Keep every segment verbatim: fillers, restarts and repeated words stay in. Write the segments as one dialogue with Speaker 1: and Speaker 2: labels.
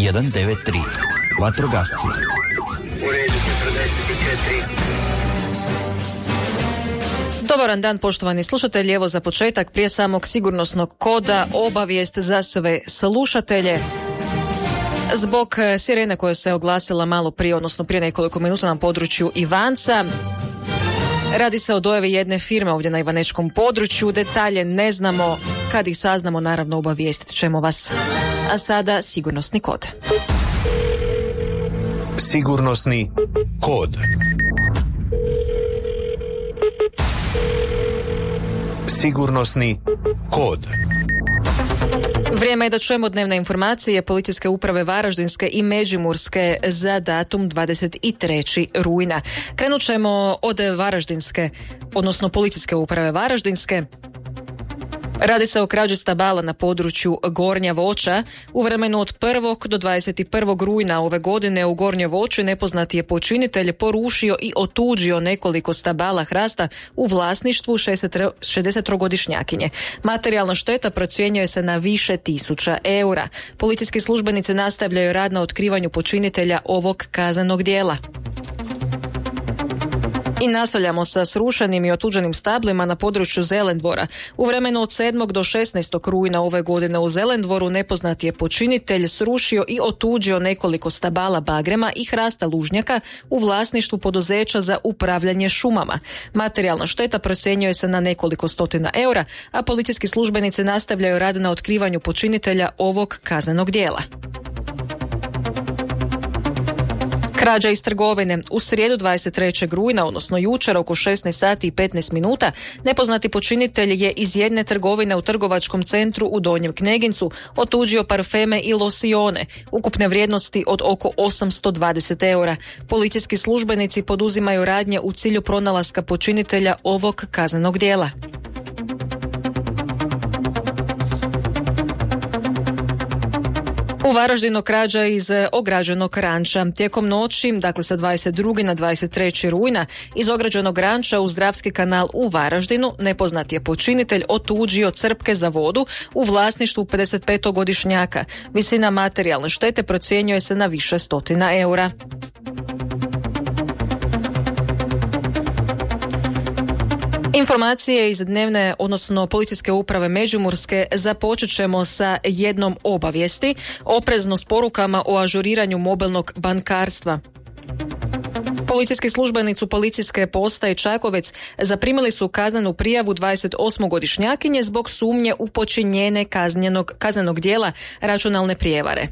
Speaker 1: jedan devet tri. Vatrogasci.
Speaker 2: U redu, četrdeset četiri.
Speaker 3: Dobar dan, poštovani slušatelji. Evo za početak, prije samog sigurnosnog koda, obavijest za sve slušatelje. Zbog sirene koja se oglasila malo prije, odnosno prije nekoliko minuta na području Ivanca, radi se o dojavi jedne firme ovdje na ivanečkom području. Detalje ne znamo, kad ih saznamo naravno obavijestit ćemo vas. A sada sigurnosni kod.
Speaker 4: Sigurnosni kod. Sigurnosni kod.
Speaker 3: Vrijeme je da čujemo dnevne informacije Policijske uprave Varaždinske i Međimurske za datum dvadeset trećeg rujna. Krenut ćemo od Varaždinske, odnosno Policijske uprave Varaždinske. Radi se o krađi stabala na području Gornja Voća. U vremenu od prvog do dvadeset prvog rujna ove godine u Gornjoj Voći nepoznati je počinitelj porušio i otuđio nekoliko stabala hrasta u vlasništvu šezdesettrogodišnjakinje. Materijalna šteta procjenjuje se na više tisuća eura. Policijski službenici nastavljaju rad na otkrivanju počinitelja ovog kaznenog djela. I nastavljamo sa srušenim i otuđenim stablima na području Zelendvora. U vremenu od sedmog do šesnaestog rujna ove godine u Zelendvoru nepoznati je počinitelj srušio i otuđio nekoliko stabala bagrema i hrasta lužnjaka u vlasništvu poduzeća za upravljanje šumama. Materijalna šteta procjenjuje se na nekoliko stotina eura, a policijski službenici nastavljaju rad na otkrivanju počinitelja ovog kaznenog djela. Krađa iz trgovine. U srijedu dvadeset trećeg rujna, odnosno jučer oko šesnaest sati i petnaest minuta, nepoznati počinitelj je iz jedne trgovine u trgovačkom centru u Donjem Knegincu otuđio parfeme i losione, ukupne vrijednosti od oko osamsto dvadeset eura. Policijski službenici poduzimaju radnje u cilju pronalaska počinitelja ovog kaznenog djela. U Varaždinu krađa iz ograđenog ranča. Tijekom noći, dakle sa dvadeset drugog na dvadeset trećeg rujna, iz ograđenog ranča u Zdravski kanal u Varaždinu nepoznati je počinitelj otuđio crpke za vodu u vlasništvu pedesetpetogodišnjaka. Visina materijalne štete procjenjuje se na više stotina eura. Informacije iz dnevne, odnosno Policijske uprave Međimurske, započet ćemo sa jednom obavijesti. Oprezno s porukama o ažuriranju mobilnog bankarstva. Policijski službenici policijske postaje Čakovec zaprimili su kaznenu prijavu dvadesetosmogodišnjakinje zbog sumnje u počinjenje kaznenog, kaznenog djela računalne prijevare.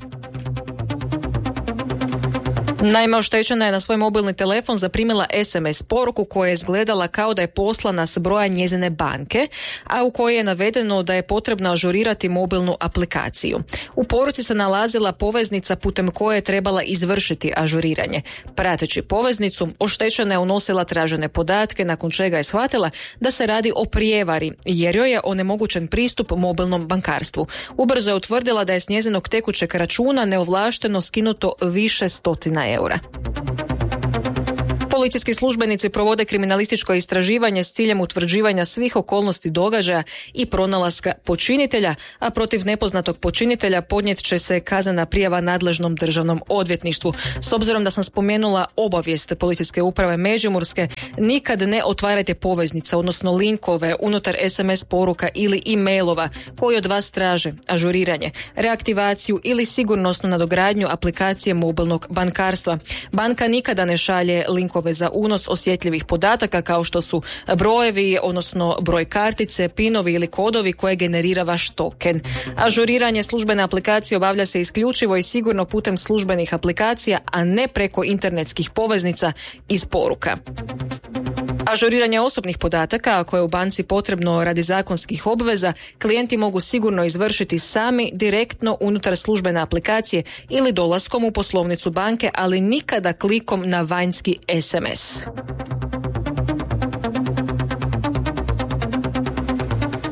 Speaker 3: Naime, oštećena je na svoj mobilni telefon zaprimila es em es poruku koja je izgledala kao da je poslana s broja njezine banke, a u kojoj je navedeno da je potrebno ažurirati mobilnu aplikaciju. U poruci se nalazila poveznica putem koje je trebala izvršiti ažuriranje. Prateći poveznicu, oštećena je unosila tražene podatke, nakon čega je shvatila da se radi o prijevari, jer joj je onemogućen pristup mobilnom bankarstvu. Ubrzo je utvrdila da je s njezinog tekućeg računa neovlašteno skinuto više stotina eura. Policijski službenici provode kriminalističko istraživanje s ciljem utvrđivanja svih okolnosti događaja i pronalaska počinitelja, a protiv nepoznatog počinitelja podnijet će se kaznena prijava nadležnom državnom odvjetništvu. S obzirom da sam spomenula obavijest Policijske uprave Međimurske, nikad ne otvarajte poveznice, odnosno linkove unutar es em es poruka ili e-mailova koji od vas traže ažuriranje, reaktivaciju ili sigurnosnu nadogradnju aplikacije mobilnog bankarstva. Banka nikada ne šalje linkove za unos osjetljivih podataka kao što su brojevi, odnosno broj kartice, pinovi ili kodovi koje generira vaš token. Ažuriranje službene aplikacije obavlja se isključivo i sigurno putem službenih aplikacija, a ne preko internetskih poveznica iz poruka. Ažuriranje osobnih podataka, ako je u banci potrebno radi zakonskih obveza, klijenti mogu sigurno izvršiti sami direktno unutar službene aplikacije ili dolaskom u poslovnicu banke, ali nikada klikom na vanjski es em es.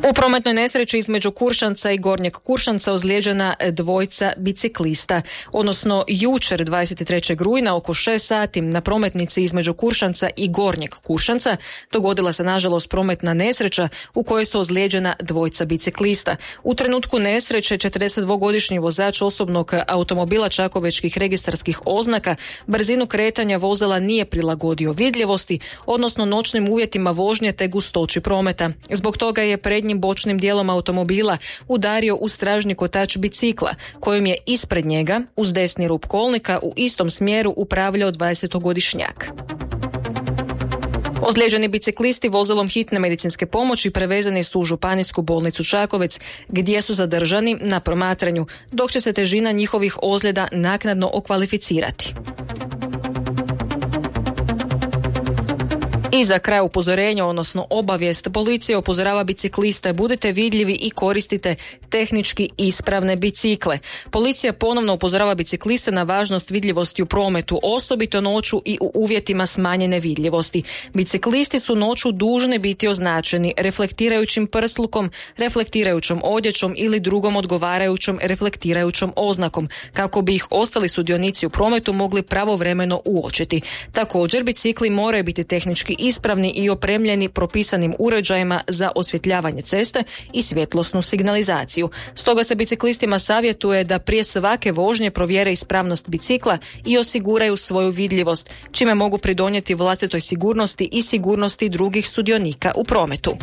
Speaker 3: U prometnoj nesreći između Kuršanca i Gornjeg Kuršanca ozlijeđena dvojca biciklista, odnosno jučer dvadeset trećeg rujna oko šest sati na prometnici između Kuršanca i Gornjeg Kuršanca dogodila se nažalost prometna nesreća u kojoj su ozlijeđena dvojca biciklista. U trenutku nesreće četrdesetdvogodišnji vozač osobnog automobila čakovečkih registarskih oznaka brzinu kretanja vozila nije prilagodio vidljivosti, odnosno noćnim uvjetima vožnje te gustoći prometa. Zbog toga je prednjim bočnim dijelom automobila udario u stražnji kotač bicikla, kojim je ispred njega, uz desni rub kolnika, u istom smjeru upravljao dvadesetogodišnjak. Ozlijeđeni biciklisti vozilom hitne medicinske pomoći prevezani su u Županijsku bolnicu Čakovec, gdje su zadržani na promatranju, dok će se težina njihovih ozljeda naknadno okvalificirati. I za kraj upozorenja, odnosno obavijest, policija upozorava bicikliste: budite vidljivi i koristite tehnički ispravne bicikle. Policija ponovno upozorava bicikliste na važnost vidljivosti u prometu, osobito noću i u uvjetima smanjene vidljivosti. Biciklisti su noću dužni biti označeni reflektirajućim prslukom, reflektirajućom odjećom ili drugom odgovarajućom reflektirajućom oznakom, kako bi ih ostali sudionici u prometu mogli pravovremeno uočiti. Također, bicikli moraju biti tehnički ispravni i opremljeni propisanim uređajima za osvjetljavanje ceste i svjetlosnu signalizaciju. Stoga se biciklistima savjetuje da prije svake vožnje provjere ispravnost bicikla i osiguraju svoju vidljivost, čime mogu pridonijeti vlastitoj sigurnosti i sigurnosti drugih sudionika u prometu.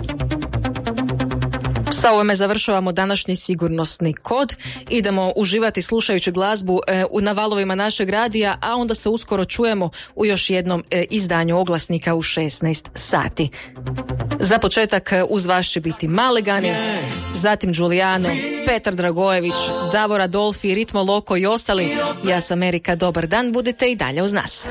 Speaker 3: Sa ovime završavamo današnji sigurnosni kod. Idemo uživati slušajući glazbu e, na valovima našeg radija, a onda se uskoro čujemo u još jednom e, izdanju oglasnika u šesnaest sati. Za početak uz vas će biti Malegani, zatim Giuliano, Petar Dragojević, Davor Adolfi, Ritmo Loko i ostali. Ja sam Erika, dobar dan, budite i dalje uz nas.